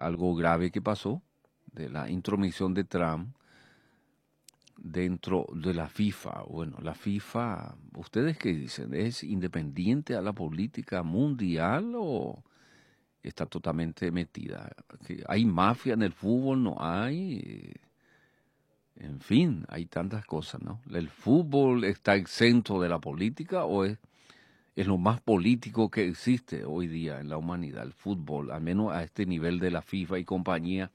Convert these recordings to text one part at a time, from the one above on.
algo grave que pasó, de la intromisión de Trump dentro de la FIFA. Bueno, la FIFA, ¿ustedes qué dicen? ¿Es independiente a la política mundial o está totalmente metida? ¿Hay mafia en el fútbol? ¿No hay? En fin, hay tantas cosas, ¿no? ¿El fútbol está exento de la política o es lo más político que existe hoy día en la humanidad, el fútbol, al menos a este nivel de la FIFA y compañía,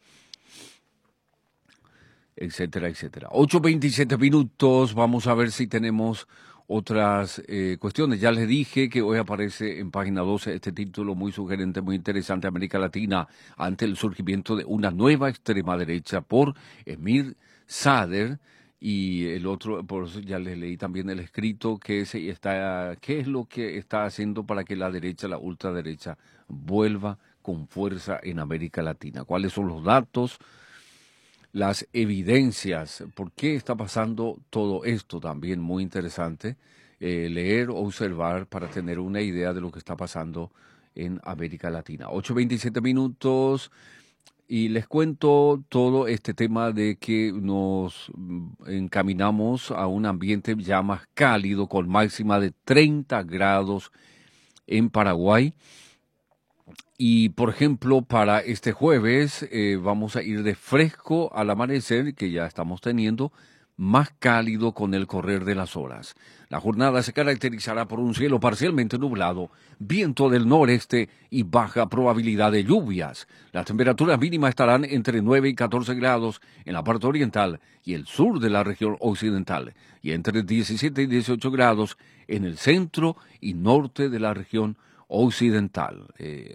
etcétera, etcétera? 8:27 minutos, vamos a ver si tenemos otras cuestiones. Ya les dije que hoy aparece en página 12 este título muy sugerente, muy interesante: América Latina ante el surgimiento de una nueva extrema derecha, por Emir Sader. Y el otro, por eso ya les leí también el escrito, qué es lo que está haciendo para que la derecha, la ultraderecha, vuelva con fuerza en América Latina. ¿Cuáles son los datos, las evidencias? ¿Por qué está pasando todo esto? También muy interesante leer o observar para tener una idea de lo que está pasando en América Latina. 8:27 minutos. Y les cuento todo este tema de que nos encaminamos a un ambiente ya más cálido, con máxima de 30 grados en Paraguay. Y, por ejemplo, para este jueves vamos a ir de fresco al amanecer, que ya estamos teniendo, más cálido con el correr de las horas. La jornada se caracterizará por un cielo parcialmente nublado, viento del noreste y baja probabilidad de lluvias. Las temperaturas mínimas estarán entre 9 y 14 grados en la parte oriental y el sur de la región occidental, y entre 17 y 18 grados en el centro y norte de la región occidental.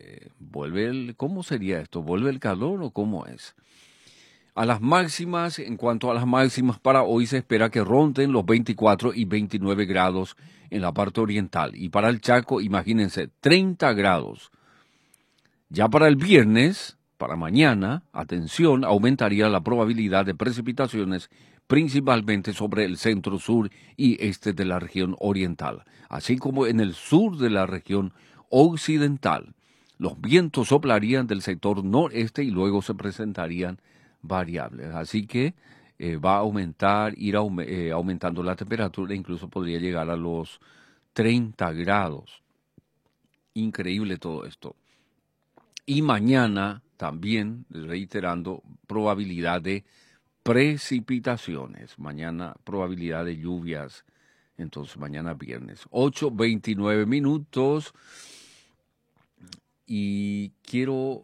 ¿Cómo sería esto? ¿Vuelve el calor o cómo es? A las máximas, en cuanto a las máximas para hoy, se espera que ronden los 24 y 29 grados en la parte oriental. Y para el Chaco, imagínense, 30 grados. Ya para el viernes, para mañana, atención, aumentaría la probabilidad de precipitaciones, principalmente sobre el centro, sur y este de la región oriental, así como en el sur de la región occidental. Los vientos soplarían del sector noreste y luego se presentarían variables. Así que va a aumentando la temperatura, incluso podría llegar a los 30 grados. Increíble todo esto. Y mañana también, reiterando, probabilidad de precipitaciones. Mañana probabilidad de lluvias. Entonces mañana viernes. 8:29 minutos. Y quiero,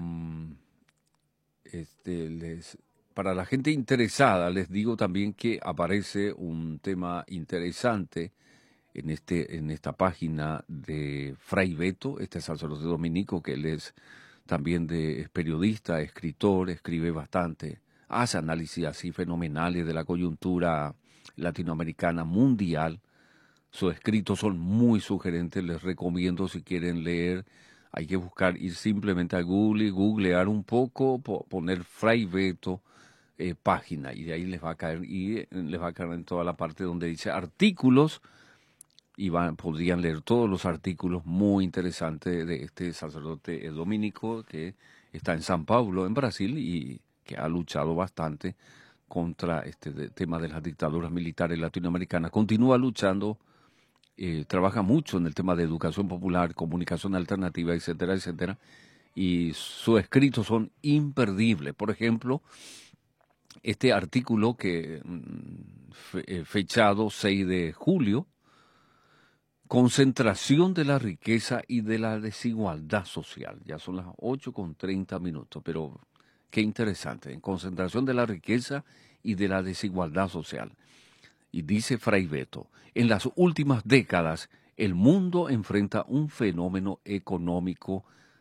para la gente interesada, les digo también que aparece un tema interesante en esta página de Fray Beto, este sacerdote dominico, que él es también es periodista, escritor, escribe bastante, hace análisis así fenomenales de la coyuntura latinoamericana, mundial. Sus escritos son muy sugerentes, les recomiendo si quieren leer. Hay que buscar, ir simplemente a Google, googlear un poco, poner Fray Beto página, y de ahí les va a caer, y les va a caer en toda la parte donde dice artículos, y podrían leer todos los artículos muy interesantes de este sacerdote dominico que está en San Paulo, en Brasil, y que ha luchado bastante contra este tema de las dictaduras militares latinoamericanas. Continúa luchando, trabaja mucho en el tema de educación popular, comunicación alternativa, etcétera, etcétera, y sus escritos son imperdibles. Por ejemplo, este artículo que fechado 6 de julio, concentración de la riqueza y de la desigualdad social. Ya son las 8:30 minutos, pero qué interesante. Concentración de la riqueza y de la desigualdad social. Y dice Fray Beto, en las últimas décadas el mundo enfrenta un fenómeno económico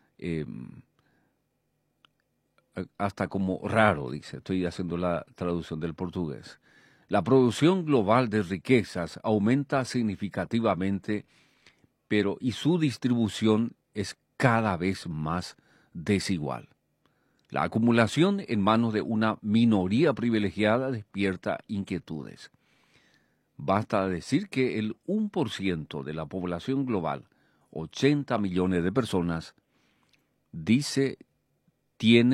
hasta como raro, dice. Estoy haciendo la traducción del portugués. La producción global de riquezas aumenta significativamente, y su distribución es cada vez más desigual. La acumulación en manos de una minoría privilegiada despierta inquietudes. Basta decir que el 1% de la población global, 80 millones de personas, tiene